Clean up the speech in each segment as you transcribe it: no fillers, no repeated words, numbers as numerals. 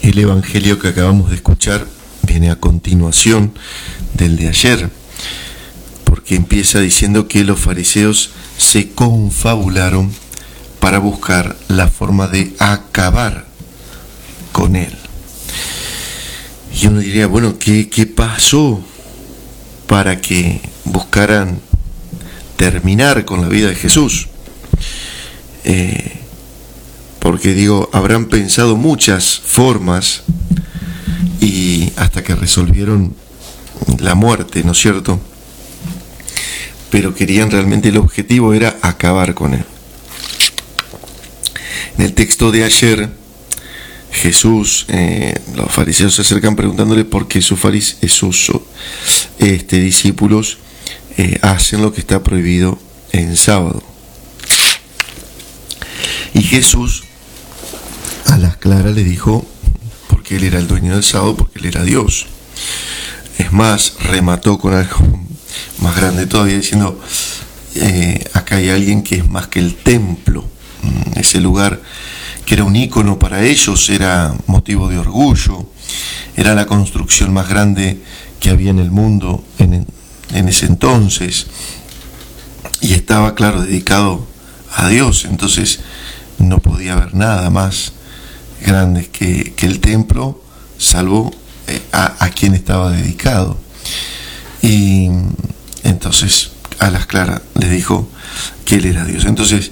El evangelio que acabamos de escuchar viene a continuación del de ayer, porque empieza diciendo que los fariseos se confabularon para buscar la forma de acabar con él. Y uno diría, bueno, ¿qué pasó para que buscaran terminar con la vida de Jesús? Porque digo, habrán pensado muchas formas y hasta que resolvieron la muerte, ¿no es cierto? Pero querían realmente, el objetivo era acabar con él. En el texto de ayer, Jesús, los fariseos se acercan preguntándole por qué sus discípulos hacen lo que está prohibido en sábado. Y Jesús a las claras le dijo, porque él era el dueño del sábado, porque él era Dios. Es más, remató con algo más grande todavía, diciendo, acá hay alguien que es más que el templo. Ese lugar que era un ícono para ellos, era motivo de orgullo, era la construcción más grande que había en el mundo en ese entonces, y estaba, claro, dedicado a Dios. Entonces no podía haber nada más grande que el templo, salvo a quien estaba dedicado. Y entonces a las claras le dijo que él era Dios. Entonces,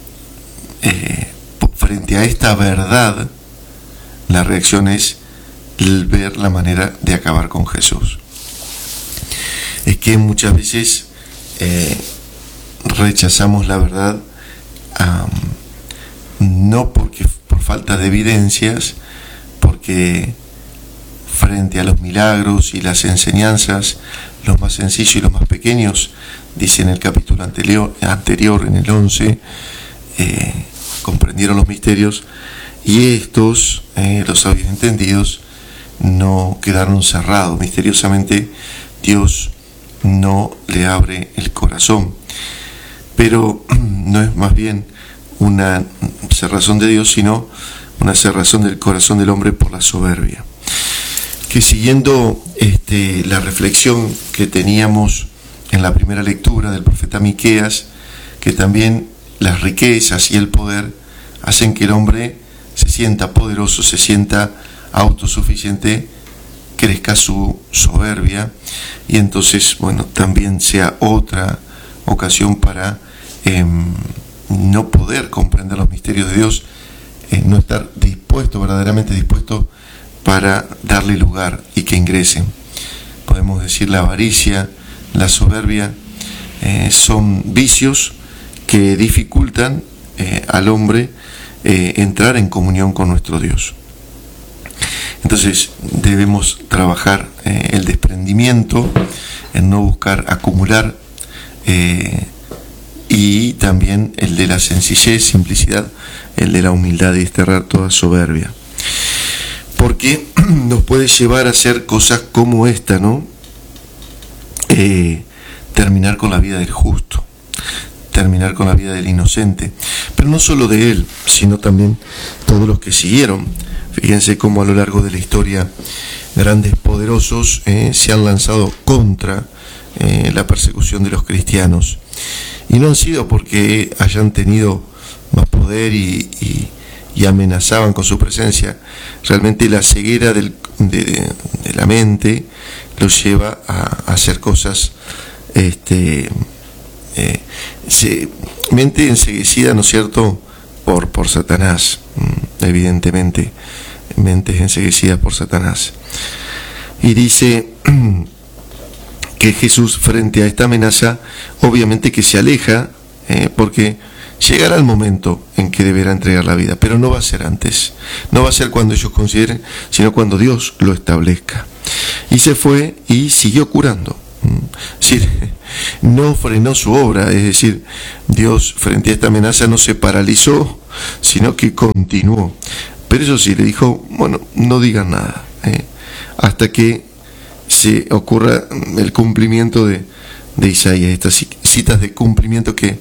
frente a esta verdad, la reacción es ver la manera de acabar con Jesús. Es que muchas veces rechazamos la verdad, no por falta de evidencias, porque frente a los milagros y las enseñanzas, los más sencillos y los más pequeños, dice en el capítulo anterior, en el 11, comprendieron los misterios, y estos, los sabios entendidos, no quedaron cerrados. Misteriosamente Dios no le abre el corazón, pero no es más bien una cerrazón de Dios, sino una cerrazón del corazón del hombre por la soberbia. Que siguiendo la reflexión que teníamos en la primera lectura del profeta Miqueas, que también las riquezas y el poder hacen que el hombre se sienta poderoso, se sienta autosuficiente, crezca su soberbia, y entonces, bueno, también sea otra ocasión para no poder comprender los misterios de Dios, no estar dispuesto, verdaderamente dispuesto, para darle lugar y que ingresen. Podemos decir la avaricia, la soberbia, son vicios que dificultan al hombre entrar en comunión con nuestro Dios. Entonces debemos trabajar el desprendimiento, en no buscar acumular, y también el de la sencillez, simplicidad, el de la humildad, y desterrar toda soberbia. Porque nos puede llevar a hacer cosas como esta, ¿no? Terminar con la vida del justo, terminar con la vida del inocente, pero no solo de él, sino también todos los que siguieron. Fíjense cómo a lo largo de la historia grandes poderosos se han lanzado contra la persecución de los cristianos, y no han sido porque hayan tenido más poder y amenazaban con su presencia. Realmente la ceguera de la mente los lleva a hacer cosas, mente enceguecida, ¿no es cierto?, por Satanás, evidentemente, mentes enceguecidas por Satanás. Y dice que Jesús, frente a esta amenaza, obviamente que se aleja, porque llegará el momento en que deberá entregar la vida, pero no va a ser antes, no va a ser cuando ellos consideren, sino cuando Dios lo establezca. Y se fue y siguió curando. Es decir, no frenó su obra, es decir, Dios frente a esta amenaza no se paralizó, sino que continuó. Pero eso sí, le dijo, bueno, no digan nada, hasta que se ocurra el cumplimiento de Isaías, estas citas de cumplimiento que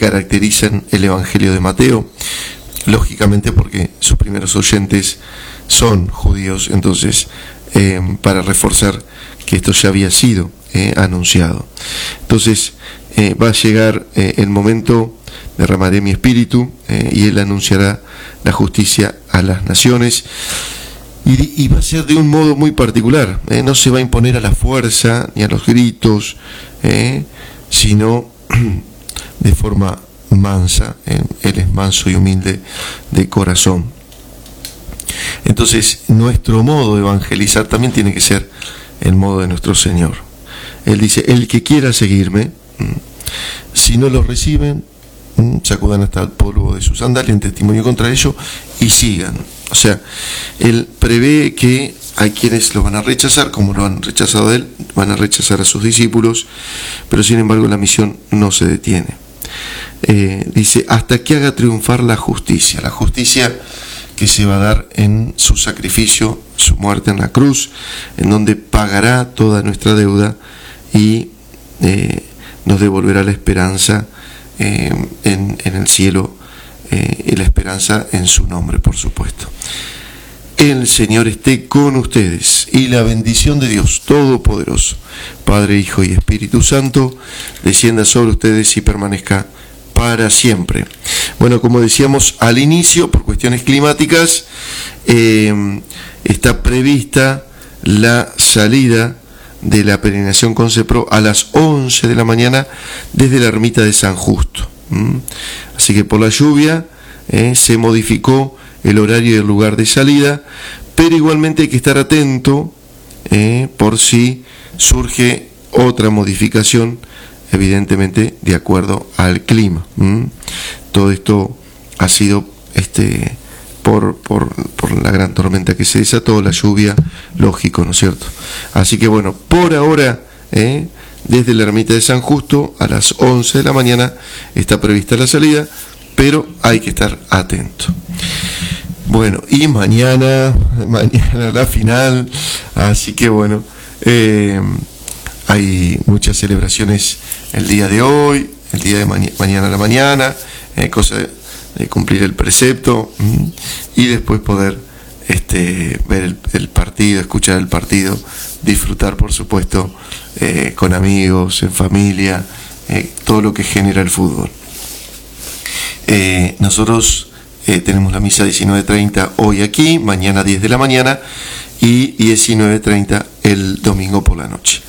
caracterizan el Evangelio de Mateo, lógicamente porque sus primeros oyentes son judíos, entonces para reforzar que esto ya había sido anunciado. Entonces va a llegar el momento, derramaré mi espíritu y Él anunciará la justicia a las naciones, y va a ser de un modo muy particular, no se va a imponer a la fuerza ni a los gritos, sino de forma mansa. Él es manso y humilde de corazón. Entonces nuestro modo de evangelizar también tiene que ser el modo de nuestro Señor. Él dice: el que quiera seguirme, si no lo reciben, sacudan hasta el polvo de sus sandalias en testimonio contra ellos y sigan. O sea, Él prevé que hay quienes lo van a rechazar, como lo han rechazado a Él, van a rechazar a sus discípulos, pero sin embargo la misión no se detiene. Dice: hasta que haga triunfar la justicia que se va a dar en su sacrificio, su muerte en la cruz, en donde pagará toda nuestra deuda y nos devolverá la esperanza en el cielo, y la esperanza en su nombre, por supuesto. El Señor esté con ustedes, y la bendición de Dios Todopoderoso, Padre, Hijo y Espíritu Santo, descienda sobre ustedes y permanezca para siempre. Bueno, como decíamos al inicio, por cuestiones climáticas, está prevista la salida de la peregrinación con CEPRO a las 11 de la mañana desde la ermita de San Justo. Así que por la lluvia se modificó el horario y el lugar de salida, pero igualmente hay que estar atento por si surge otra modificación, evidentemente de acuerdo al clima. Todo esto ha sido por la gran tormenta que se desató, la lluvia, lógico, ¿no es cierto? Así que bueno, por ahora, desde la ermita de San Justo a las 11 de la mañana está prevista la salida, pero hay que estar atento. Bueno, y mañana la final, así que bueno, hay muchas celebraciones el día de hoy, el día de mañana a la mañana, cosa de cumplir el precepto, y después poder ver el partido, escuchar el partido, disfrutar, por supuesto, con amigos, en familia, todo lo que genera el fútbol. Nosotros tenemos la misa 19:30 hoy aquí, mañana 10 de la mañana y 19:30 el domingo por la noche.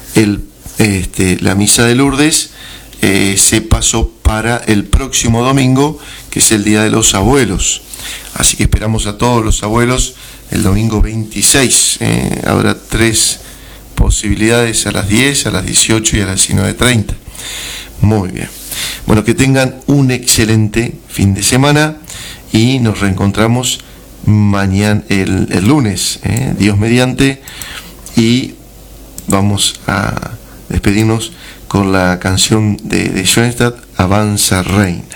La misa de Lourdes se pasó para el próximo domingo, que es el Día de los Abuelos. Así que esperamos a todos los abuelos el domingo 26. Habrá 3 posibilidades: a las 10, a las 18 y a las 19:30. Muy bien. Bueno, que tengan un excelente fin de semana y nos reencontramos mañana, el lunes, Dios mediante, y vamos a despedirnos con la canción de Schoenstatt, Avanza Reina.